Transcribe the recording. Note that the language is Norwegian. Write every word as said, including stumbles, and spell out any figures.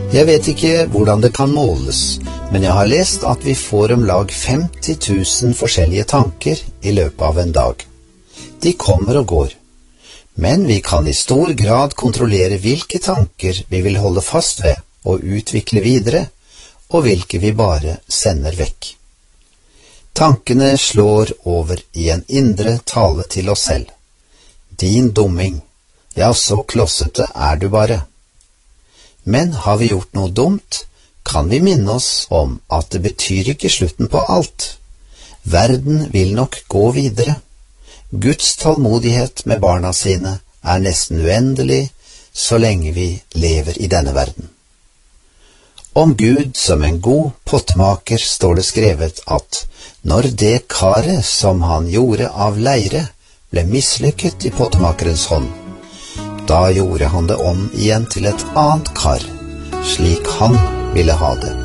Jeg vet ikke hvordan det kan måles, men jeg har lest at vi får om lag femti tusen forskjellige tanker i løpet av en dag. De kommer og går, men vi kan i stor grad kontrollere hvilke tanker vi vil holde fast ved og utvikle videre, og hvilke vi bare sender vekk. Tankene slår over i en indre tale til oss selv. Din dumming, ja, så klossete er du bare. Men har vi gjort noe dumt, kan vi minne oss om at det betyr ikke slutten på alt. Verden vil nok gå videre. Guds tålmodighet med barna sine er nesten uendelig så lenge vi lever i denne verden. Om Gud som en god pottemaker står det skrevet at når det karet som han gjorde av leire ble mislykket i pottemakerens hånd, da gjorde han det om igjen til et annet kar, slik han ville ha det.